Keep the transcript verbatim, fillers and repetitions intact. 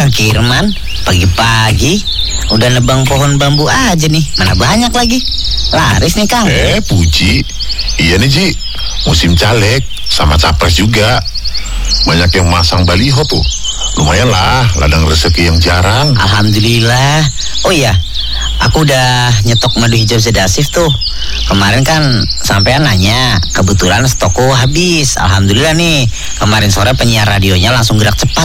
Kang Kirman, pagi-pagi udah nebang pohon bambu aja nih. Mana banyak lagi. Laris nih Kang. Eh Puji, iya nih Ji, musim caleg sama capres juga. Banyak yang masang baliho tuh. Lumayan lah, ladang rezeki yang jarang. Alhamdulillah. Oh iya, aku udah nyetok madu hijau sedasif tuh. Kemarin kan sampean nanya, kebetulan stokku habis. Alhamdulillah nih, kemarin sore penyiar radionya langsung gerak cepat